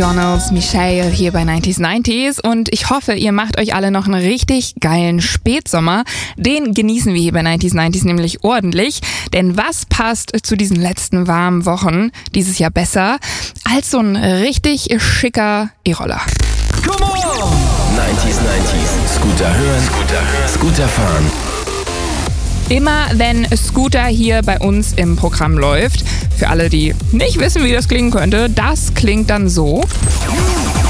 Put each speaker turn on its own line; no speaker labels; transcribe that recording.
McDonald's, Michelle hier bei 90s und ich hoffe, ihr macht euch alle noch einen richtig geilen Spätsommer. Den genießen wir hier bei 90s nämlich ordentlich, denn was passt zu diesen letzten warmen Wochen dieses Jahr besser als so ein richtig schicker E-Roller?
Come on! 90s. Scooter hören, Scooter fahren.
Immer wenn Scooter hier bei uns im Programm läuft, für alle, die nicht wissen, wie das klingen könnte, das klingt dann so.